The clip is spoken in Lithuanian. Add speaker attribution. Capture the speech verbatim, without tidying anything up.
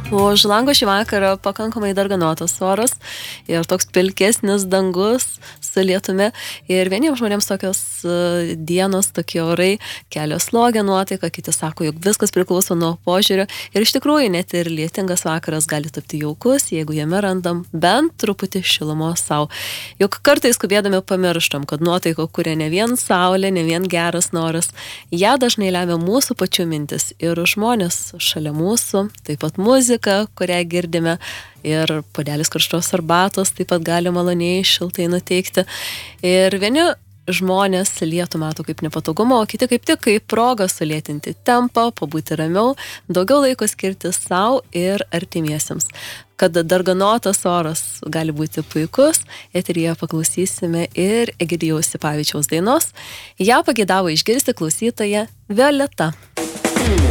Speaker 1: Už lango šį vakarą pakankamai darganotas oras ir toks pilkesnis dangus su lietumi. Ir vieniems žmonėms tokios uh, dienos, tokie orai kelia slogią nuotaiką, kiti sako, jog viskas priklauso nuo požiūrio. Ir iš tikrųjų net ir lietingas vakaras gali tapti jaukus, jeigu jame randam bent truputį šilumos savo. Juk kartais skubėdami pamirštam, kad nuotaiko kuria ne vien saulė, ne vien geras noras. Ja dažnai lemia mūsų pačių mintis ir žmonės šalia mūsų, taip pat muzika, kurią girdime, ir puodelis karštos arbatos taip pat gali maloniai šiltai nuteikti. Ir vieni žmonės lietų mato kaip nepatogumą, o kiti kaip tik kaip progą sulėtinti tempą, pabūti ramiau, daugiau laiko skirti savo ir artimiesiems. Kad darganotas oras gali būti puikus, eteryje paklausysime ir Egidijaus Sipavičiaus dainos. Ją pageidavo išgirsti klausytoja Violeta.